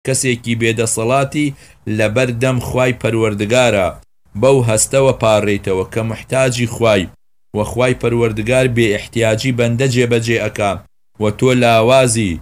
کەسێکی بێدەسەڵاتی لەبەردەم خوای پەروەردگارە بەو هەستەوە پاڕێتەوە کە محتاجی خوای و خوای پەروەردگار بێ احتیاجی بەندە جێبەجێ ئەکا و تۆ لاوازی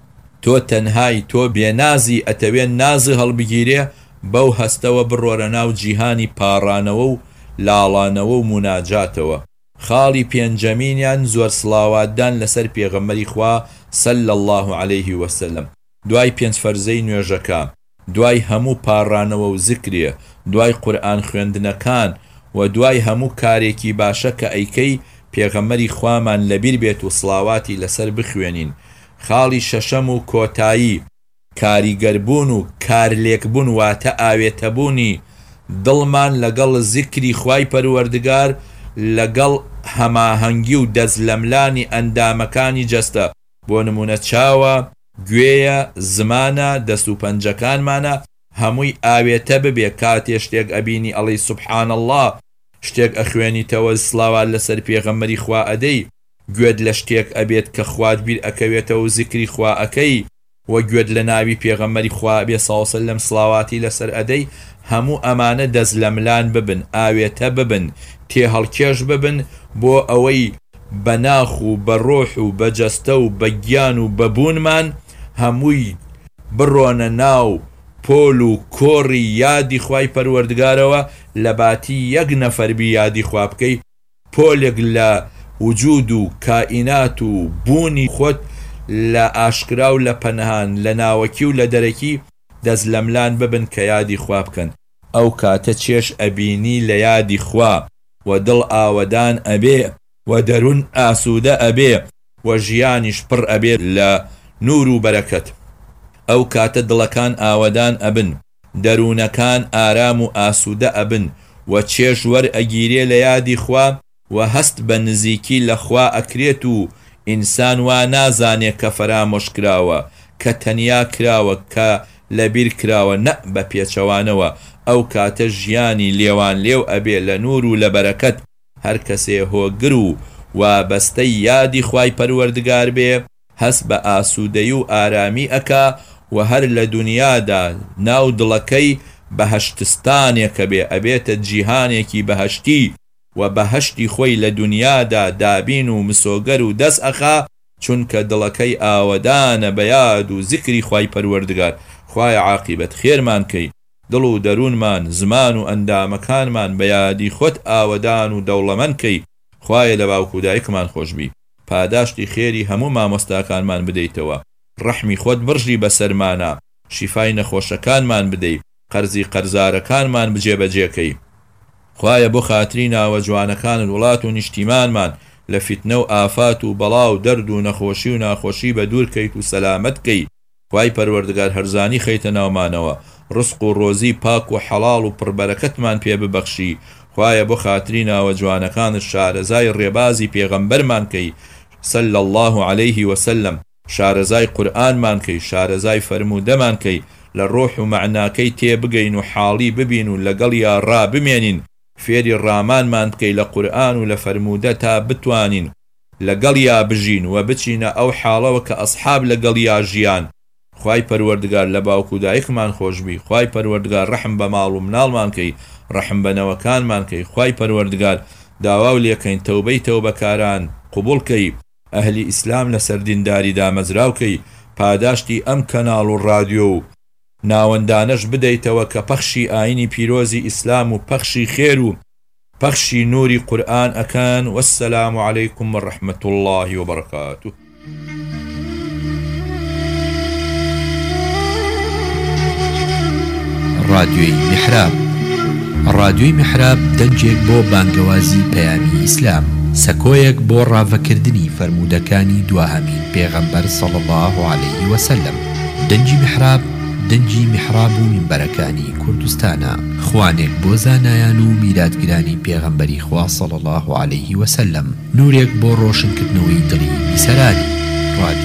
تۆ تەنهای تۆ بێنازی ئەتەوێن نازی هەڵبگیرێ بەو هەستەوە بڕۆرە ناو جیهانی پاڕانەوە و لاڵانەوە و مناجاتەوە. خاڵی پێنجەمینیان زۆر سڵاواتدان لەسەر پێغەمبەری خوا صلی الله عليه وسلم. دوای پێنج فەرزەی نوێژەکە، دوای هەموو پاڕانەوە و زیکرێ، دوای قورئان خوێندنەکان و دوای هەموو کارێکی باشە کە ئەیکەی پێغەمبەری خوامان لەبیر بێت و سڵاواتی لەسەر بخوێنین. خاڵی شەشەم و کۆتایی کاریگەربوون و کارلێکبوون واتە ئاوێتەبوونی دڵمان لەگەڵ زیکری خوای پەروەردگار لەگەڵ هەماهەنگی و دەزلەملانی ئەندامەکانی جەستە، بۆ نمونە چاوە، گوێیە، زمانە، دەست و پەنجەکانمانە هەمووی ئاوێتە ببێ کاتێ شتێک ئەبینی ئەڵێی سوبحان الله، شتێک ئەخوێنیتەوە سڵاوات لەسەر پێغەمبەری خوا ئەدەی، گوێت لە شتێک ئەبێت کە خوات بیر ئەکەوێتەوە و زیکری خوا ئەکەی و گوێت لە ناوی پێغەمبەری خوا بێ سەڵڵەهو عەلەیهی وسەلەم سڵاواتی لەسەر ئەدەی. هەموو ئەمانە دەزلەملان ببن، ئاوێتە ببن، تێهەڵکێش ببن بۆ ئەوەی بە ناخ و بە ڕۆح و بە جەستە و بە گیان و بە بوونمان هەمووی بڕۆنە ناو پۆل و کۆڕی یادی خوای پەروەردگارەوە لە باتی یەک نەفەربی یادی خوا بکەی، پۆلێک لە وجود و کائینات و بوونی خۆت لە ئاشکرا و لە پەنهان لە ناوەکی و لە دەرەکی دەزلەملان ببن کە یادی خوا بکەن. ئەو کاتە چێش ئەبینی لە یادی خوا و دڵ ئاوەدان ئەبێ و دەروون ئاسوودە ئەبێ و ژیانیش پڕ ئەبێ لە نور و بەرەکەت. ئەو کاتە دڵەکان ئاوەدان ئەبن، دەروونەکان ئارام و ئاسوودە ئەبن و چێش وەرئەگیرێ لە یادی خوا و هەست بە نزیکی لە خوا ئەکرێت و ئینسان وا نازانێ کە فەرامۆش کراوە، کە تەنیا کراوە، کە لەبیر کراوە، نە بە پێچەوانەوە. ئەو کاتە ژیانی لێوان لێو ئەبێ لە نور و لە بەرەکەت. هەر کەسێ هۆگر و وابەستەی یادی خوای پەروەردگار بێ هەست بە ئاسوودەیی و ئارامی ئەکا و هەر لە دنیادا ناو دڵەکەی بەهەشتستانێکە بێ، ئەبێتە جیهانێکی بەهەشتی و بەهەشتی خۆی لە دنیادا دابین و مسۆگەر و دەست ئەخا، چونکە دڵەکەی ئاوەدانە بە یاد و زیکری خوای پەروەردگار. خوای عاقیبەت خێرمان کەی، دڵ و دەروونمان، زمان و ئەندامەکانمان بە یادی خۆت ئاوەدان و دەوڵەمەند کەی. خوایە لە باوکو دایکمان خۆشبی، پاداشتی خێری هەموو مامۆستاکانمان بدەیتەوە، ڕەحمی خۆت بڕژی بەسەرمانە، شیفای نەخۆشەکانمان بدەی، قەرزی قەرزارەکانمان بجێبەجێکەی. خوایە بۆ خاتری ناوە جوانەکانت وڵات و نیشتیمانمان لە فیتنە و ئافات و بەڵا و دەرد و نەخۆشی و ناخۆشی بە دوور کەیت و سەلامەت کەی. خوای پەروەردگار هەرزانی خەیتە ناومانەوە، ڕزق و ڕۆزی پاک و حەڵاڵ و پڕبەرەکەتمان پێ ببەخشی. خوایە بۆ خاتری ناوە جوانەکانت شارەزای ڕێبازی پێغەمبەرمان کەی صلی الله عليه وسلم، شارەزای قورئانمان کەی، شارەزای فەرموودەمان کەی، لە ڕۆح و معناکەی تێبگەین و حاڵی ببین و لەگەڵ یا ڕا بمێنین، فێری ڕامانمان بکەی لە قورئان و لە فەرموودە تا بتوانین لەگەڵ یا بژین و بچینە ئەو حاڵەوە کە ئەسحاب لەگەڵ یا ژیان. خوای پەروەردگار لە باوکو دایکمان خۆشبی، خوای پەروەردگار ڕەحم بە ماڵ و مناڵمان کەی، ڕەحم بە نەوەکانمان کەی. خوای پەروەردگار داوا و لێکەین تەوبەی تەوبەکاران قبول کەی، ئەهلی ئیسلام لەسەر دینداری دامەزراو کەی، پاداشتی ئەم کەناڵ و ڕادیۆ و ناوەندانەش بدەیتەوە کە پەخشی ئاینی پیرۆزی ئیسلام و پەخشی خێر و پەخشی نوری قورئان ئەکەن. وەسسەلام عەلەیکم وەڕەحمەت الله وبەرەکاتوه. رادیۆی میحراب. رادیۆی میحراب دەنجێک بۆ بانگەوازی پەیامی ئیسلام، سەکۆیەک بۆ ڕاوەکردنی فەرموودەکانی دواهەمین پێغەمبەر صلی الله عليه وسلم. دەنجی میحراب دەنجی میحراب و منبەرەکانی کوردستانە، خوانێک بۆ زانایان و میلادگرانی پێغەمبەری خوا صلی الله عليه وسلم، نورێک بۆ ڕۆشنکردنەوەی دڵی بیسەرانی.